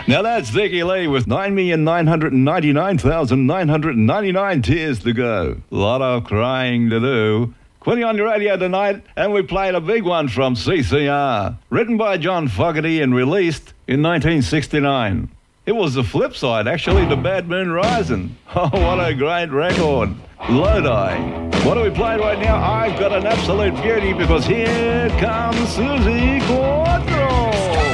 Now that's Vicky Lee with 9,999,999 tears to go. A lot of crying to do. Quinny on your radio tonight, and we played a big one from CCR, written by John Fogerty and released in 1969. It was the flip side, actually, to Bad Moon Rising. Oh, what a great record. Lodi. What do we play right now? I've got an absolute beauty because here comes Susie Corn.